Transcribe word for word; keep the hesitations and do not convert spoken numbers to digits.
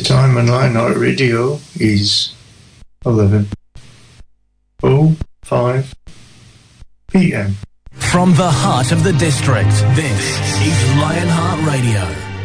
time on Lionheart Radio is eleven oh five p m. From the heart of the district, this is Lionheart Radio.